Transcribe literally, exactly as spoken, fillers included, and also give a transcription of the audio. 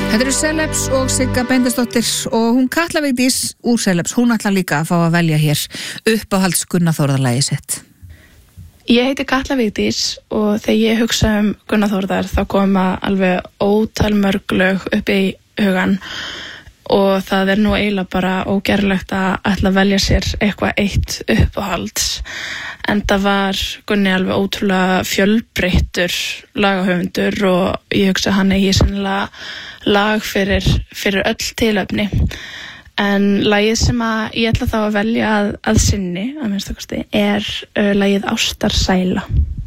Þetta eru Celebs og Sigga Bendisdóttir og hún Katla Vigdís úr Celebs, hún ætlar líka að fá að velja hér uppáhalds Gunnar Þórðar-lagið sitt. Ég heiti Katla Vigdís og þegar ég hugsa um Gunnar Þórðar þá koma alveg ótal mörg lög upp í hugan og það er nú eiginlega bara ógerlegt að ætla að velja sér eitthvað eitt uppáhalds. En það var Gunni alveg ótrúlega fjölbreyttur lagahöfundur og ég hugsa hann eigi sennilega lag fyrir, fyrir öll tilefni. En lagið sem að ég ætla þá að velja að, að sinni, að minnsta kosti, er uh, lagið Ástarsæla.